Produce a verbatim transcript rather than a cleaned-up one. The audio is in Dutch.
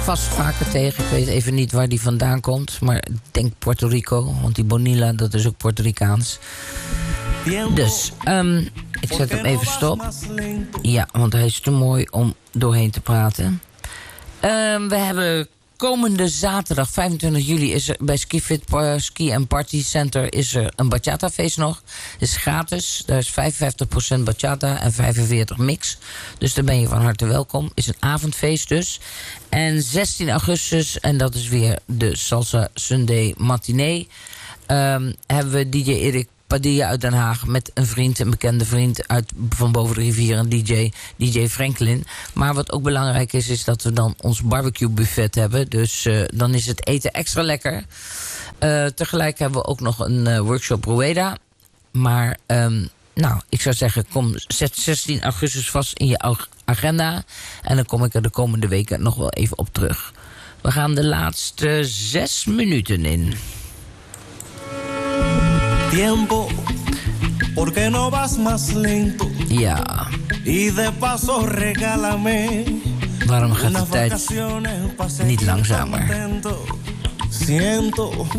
vast vaker tegen. Ik weet even niet waar die vandaan komt. Maar ik denk Puerto Rico. Want die Bonilla, dat is ook Puerto Ricaans. Dus, um, ik zet hem even stop. Ja, want hij is te mooi om doorheen te praten. Um, we hebben komende zaterdag, vijfentwintig juli... is er bij Skifit Ski and Party Center is er een bachata-feest nog. Het is gratis. Daar is vijfenvijftig procent bachata en vijfenveertig mix. Dus daar ben je van harte welkom. Is een avondfeest dus. En zestien augustus, en dat is weer de Salsa Sunday Matinee... Um, hebben we D J Erik Padilla uit Den Haag met een vriend, een bekende vriend uit van boven de rivier, een D J, D J Franklin. Maar wat ook belangrijk is, is dat we dan ons barbecue buffet hebben. Dus uh, dan is het eten extra lekker. Uh, tegelijk hebben we ook nog een uh, workshop Rueda. Maar, um, nou, ik zou zeggen, kom, zet zestien augustus vast in je agenda. En dan kom ik er de komende weken nog wel even op terug. We gaan de laatste zes minuten in. Tiempo, porque no vas más lento. Ja. Y de paso regálame. Waarom gaat de tijd niet langzamer? Siento